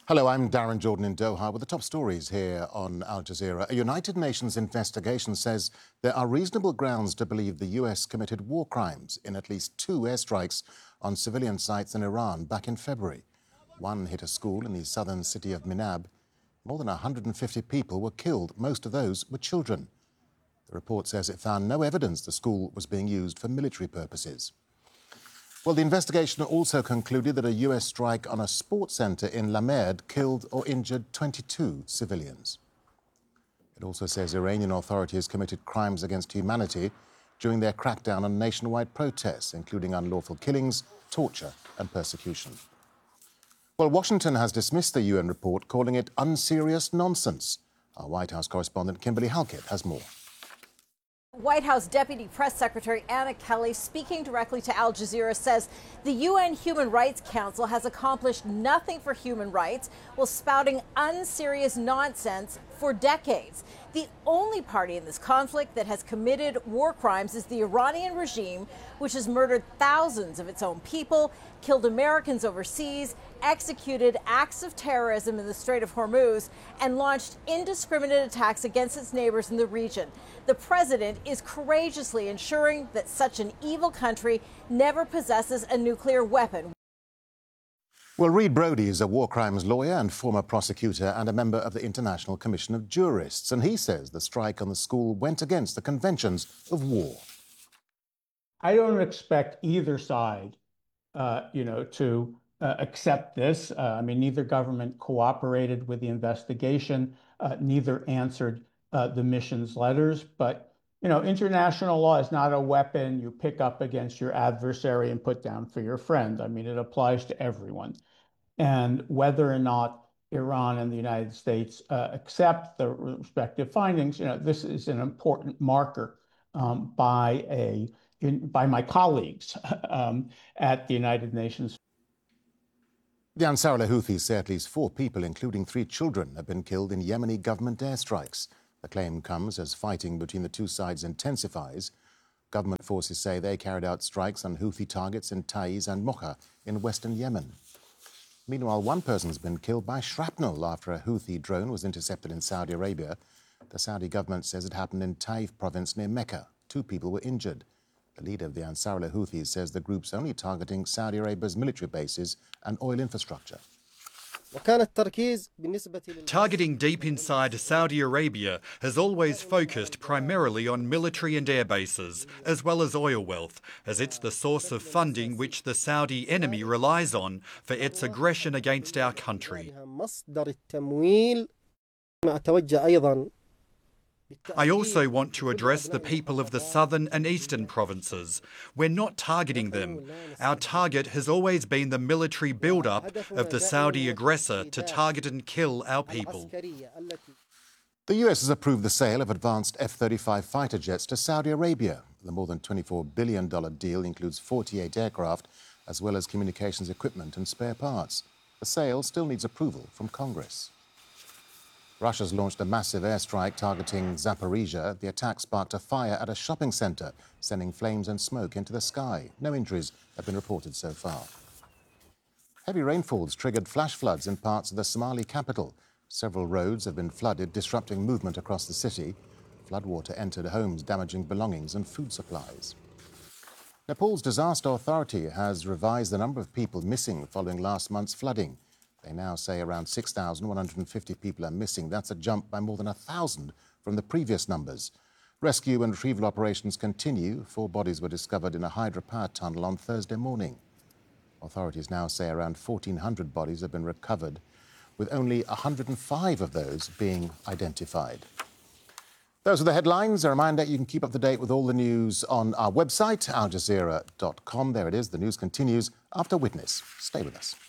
Hello, I'm Darren Jordan in Doha with the top stories here on Al Jazeera. A United Nations investigation says there are reasonable grounds to believe the US committed war crimes in at least 2 airstrikes on civilian sites in Iran back in February. One hit a school in the southern city of Minab. More than 150 people were killed. Most of those were children. The report says it found no evidence the school was being used for military purposes. Well, the investigation also concluded that a US strike on a sports centre in La Merde killed or injured 22 civilians. It also says Iranian authorities committed crimes against humanity during their crackdown on nationwide protests, including unlawful killings, torture and persecution. Well, Washington has dismissed the UN report, calling it unserious nonsense. Our White House correspondent Kimberly Halkett has more. White House Deputy Press Secretary Anna Kelly, speaking directly to Al Jazeera, says the UN Human Rights Council has accomplished nothing for human rights while spouting unserious nonsense for decades. The only party in this conflict that has committed war crimes is the Iranian regime, which has murdered thousands of its own people, killed Americans overseas, executed acts of terrorism in the Strait of Hormuz, and launched indiscriminate attacks against its neighbors in the region. The president is courageously ensuring that such an evil country never possesses a nuclear weapon. Well, Reed Brody is a war crimes lawyer and former prosecutor and a member of the International Commission of Jurists, and he says the strike on the school went against the conventions of war. I don't expect either side, to accept this. Neither government cooperated with the investigation, neither answered the mission's letters. But, international law is not a weapon you pick up against your adversary and put down for your friend. It applies to everyone. And whether or not Iran and the United States accept the respective findings, this is an important marker by my colleagues at the United Nations. The Ansarullah Houthis say at least 4 people, including 3 children, have been killed in Yemeni government airstrikes. The claim comes as fighting between the two sides intensifies. Government forces say they carried out strikes on Houthi targets in Taiz and Mocha in western Yemen. Meanwhile, one person's been killed by shrapnel after a Houthi drone was intercepted in Saudi Arabia. The Saudi government says it happened in Taif province near Mecca. 2 people were injured. The leader of the Ansarullah Houthis says the group's only targeting Saudi Arabia's military bases and oil infrastructure. Targeting deep inside Saudi Arabia has always focused primarily on military and air bases, as well as oil wealth, as it's the source of funding which the Saudi enemy relies on for its aggression against our country. I also want to address the people of the southern and eastern provinces. We're not targeting them. Our target has always been the military build-up of the Saudi aggressor to target and kill our people. The US has approved the sale of advanced F-35 fighter jets to Saudi Arabia. The more than $24 billion deal includes 48 aircraft, as well as communications equipment and spare parts. The sale still needs approval from Congress. Russia's launched a massive airstrike targeting Zaporizhia. The attack sparked a fire at a shopping centre, sending flames and smoke into the sky. No injuries have been reported so far. Heavy rainfalls triggered flash floods in parts of the Somali capital. Several roads have been flooded, disrupting movement across the city. Floodwater entered homes, damaging belongings and food supplies. Nepal's disaster authority has revised the number of people missing following last month's flooding. They now say around 6,150 people are missing. That's a jump by more than 1,000 from the previous numbers. Rescue and retrieval operations continue. 4 bodies were discovered in a hydropower tunnel on Thursday morning. Authorities now say around 1,400 bodies have been recovered, with only 105 of those being identified. Those are the headlines. A reminder, you can keep up to date with all the news on our website, aljazeera.com. There it is. The news continues after Witness. Stay with us.